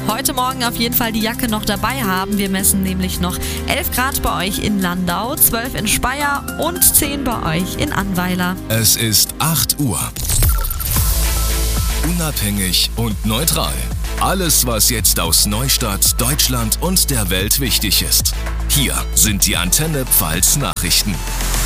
Heute Morgen auf jeden Fall die Jacke noch dabei haben. Wir messen nämlich noch 11 Grad bei euch in Landau, 12 in Speyer und 10 bei euch in Annweiler. Es ist 8 Uhr. Unabhängig und neutral. Alles, was jetzt aus Neustadt, Deutschland und der Welt wichtig ist. Hier sind die Antenne Pfalz Nachrichten.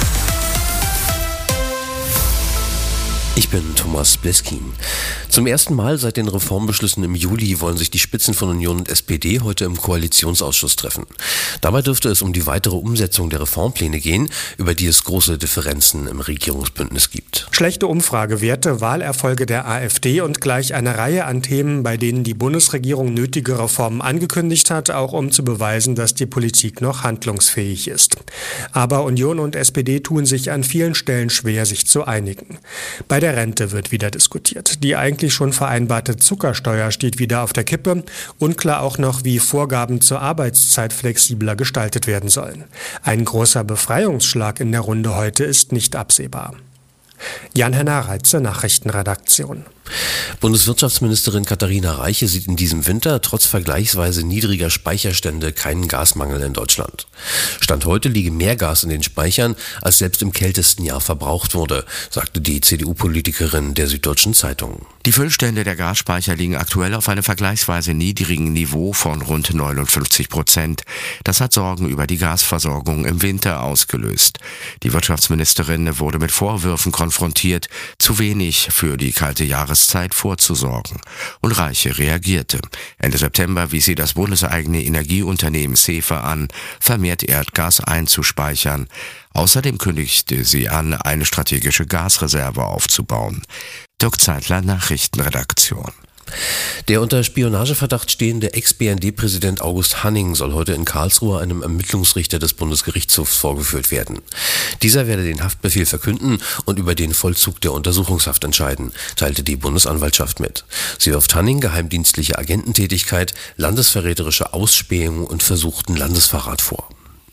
Ich bin Thomas Bleskin. Zum ersten Mal seit den Reformbeschlüssen im Juli wollen sich die Spitzen von Union und SPD heute im Koalitionsausschuss treffen. Dabei dürfte es um die weitere Umsetzung der Reformpläne gehen, über die es große Differenzen im Regierungsbündnis gibt. Schlechte Umfragewerte, Wahlerfolge der AfD und gleich eine Reihe an Themen, bei denen die Bundesregierung nötige Reformen angekündigt hat, auch um zu beweisen, dass die Politik noch handlungsfähig ist. Aber Union und SPD tun sich an vielen Stellen schwer, sich zu einigen. Bei der Rente wird wieder diskutiert. Die eigentlich schon vereinbarte Zuckersteuer steht wieder auf der Kippe. Unklar auch noch, wie Vorgaben zur Arbeitszeit flexibler gestaltet werden sollen. Ein großer Befreiungsschlag in der Runde heute ist nicht absehbar. Jan-Henner Reitze, Nachrichtenredaktion. Bundeswirtschaftsministerin Katharina Reiche sieht in diesem Winter trotz vergleichsweise niedriger Speicherstände keinen Gasmangel in Deutschland. Stand heute liege mehr Gas in den Speichern, als selbst im kältesten Jahr verbraucht wurde, sagte die CDU-Politikerin der Süddeutschen Zeitung. Die Füllstände der Gasspeicher liegen aktuell auf einem vergleichsweise niedrigen Niveau von rund 59%. Das hat Sorgen über die Gasversorgung im Winter ausgelöst. Die Wirtschaftsministerin wurde mit Vorwürfen konfrontiert, zu wenig für die kalte Jahreszeit vorzusorgen. Und Reiche reagierte. Ende September wies sie das bundeseigene Energieunternehmen SEFE an, vermehrt Erdgas einzuspeichern. Außerdem kündigte sie an, eine strategische Gasreserve aufzubauen. Dirk Zeitler, Nachrichtenredaktion. Der unter Spionageverdacht stehende Ex-BND-Präsident August Hanning soll heute in Karlsruhe einem Ermittlungsrichter des Bundesgerichtshofs vorgeführt werden. Dieser werde den Haftbefehl verkünden und über den Vollzug der Untersuchungshaft entscheiden, teilte die Bundesanwaltschaft mit. Sie wirft Hanning geheimdienstliche Agententätigkeit, landesverräterische Ausspähung und versuchten Landesverrat vor.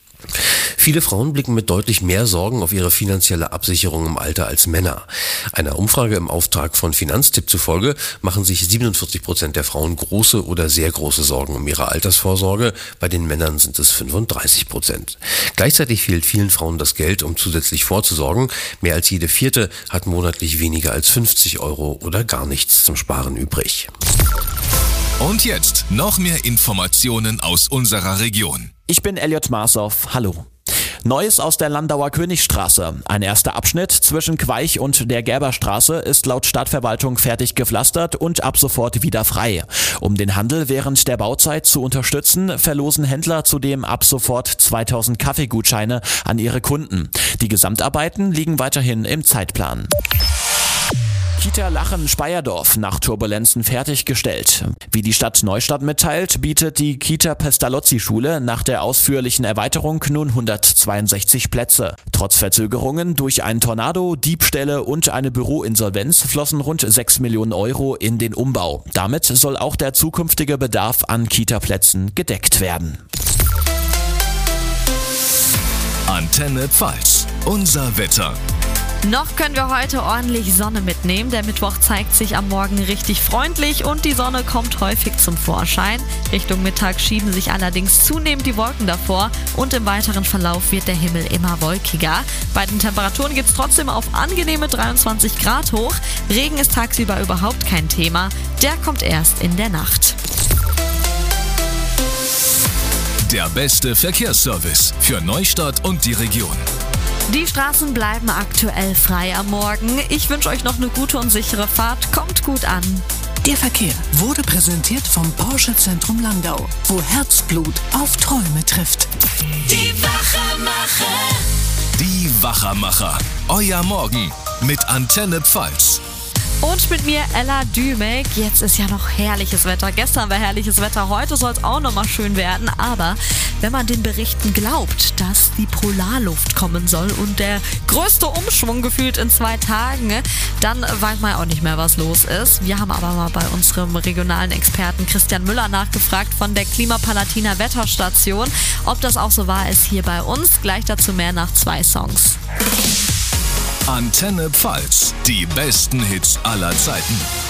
Viele Frauen blicken mit deutlich mehr Sorgen auf ihre finanzielle Absicherung im Alter als Männer. Einer Umfrage im Auftrag von Finanztipp zufolge machen sich 47% der Frauen große oder sehr große Sorgen um ihre Altersvorsorge. Bei den Männern sind es 35%. Gleichzeitig fehlt vielen Frauen das Geld, um zusätzlich vorzusorgen. Mehr als jede vierte hat monatlich weniger als 50 € oder gar nichts zum Sparen übrig. Und jetzt noch mehr Informationen aus unserer Region. Ich bin Elliot Marsow. Hallo. Neues aus der Landauer Königstraße. Ein erster Abschnitt zwischen Queich und der Gerberstraße ist laut Stadtverwaltung fertig gepflastert und ab sofort wieder frei. Um den Handel während der Bauzeit zu unterstützen, verlosen Händler zudem ab sofort 2000 Kaffeegutscheine an ihre Kunden. Die Gesamtarbeiten liegen weiterhin im Zeitplan. Kita Lachen-Speyerdorf nach Turbulenzen fertiggestellt. Wie die Stadt Neustadt mitteilt, bietet die Kita Pestalozzi-Schule nach der ausführlichen Erweiterung nun 162 Plätze. Trotz Verzögerungen durch einen Tornado, Diebstähle und eine Büroinsolvenz flossen rund 6 Millionen € in den Umbau. Damit soll auch der zukünftige Bedarf an Kita-Plätzen gedeckt werden. Antenne Pfalz, unser Wetter. Noch können wir heute ordentlich Sonne mitnehmen. Der Mittwoch zeigt sich am Morgen richtig freundlich und die Sonne kommt häufig zum Vorschein. Richtung Mittag schieben sich allerdings zunehmend die Wolken davor und im weiteren Verlauf wird der Himmel immer wolkiger. Bei den Temperaturen geht es trotzdem auf angenehme 23 Grad hoch. Regen ist tagsüber überhaupt kein Thema. Der kommt erst in der Nacht. Der beste Verkehrsservice für Neustadt und die Region. Die Straßen bleiben aktuell frei am Morgen. Ich wünsche euch noch eine gute und sichere Fahrt. Kommt gut an. Der Verkehr wurde präsentiert vom Porsche Zentrum Landau, wo Herzblut auf Träume trifft. Die Wachermacher. Die Wachermacher. Euer Morgen mit Antenne Pfalz. Und mit mir Ella Dümek. Jetzt ist ja noch herrliches Wetter. Gestern war herrliches Wetter, heute soll es auch nochmal schön werden. Aber wenn man den Berichten glaubt, dass die Polarluft kommen soll und der größte Umschwung gefühlt in 2 Tagen, dann weiß man auch nicht mehr, was los ist. Wir haben aber mal bei unserem regionalen Experten Christian Müller nachgefragt von der Klimapalatiner Wetterstation, ob das auch so wahr ist hier bei uns. Gleich dazu mehr nach 2 Songs. Antenne Pfalz, die besten Hits aller Zeiten.